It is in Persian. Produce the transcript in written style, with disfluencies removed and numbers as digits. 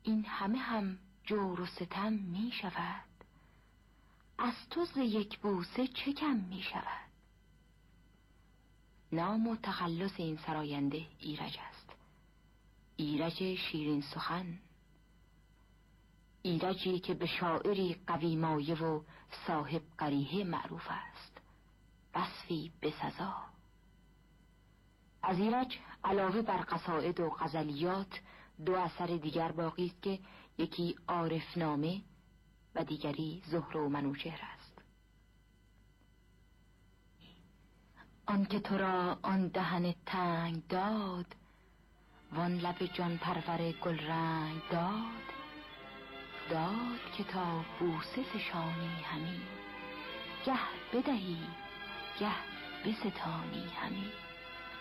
این همه هم جور و ستم می شود، از تو ز یک بوسه چه کم می شود. نام و تخلص این سراینده ایرج است، ایرج شیرین سخن، ایرجی که به شاعری قوی مایه و صاحب قریحه معروف است، وصفی بسزا. از ایرج علاوه بر قصائد و غزلیات 2 اثر دیگر باقی است که یکی عارفنامه و دیگری زهره و منوچهر است. آن که تو را آن دهن تنگ داد، وان لب جان پرور گل رنگ داد، داد که تا بوسه فشانی همی، گه بدهی گه بستانی همی.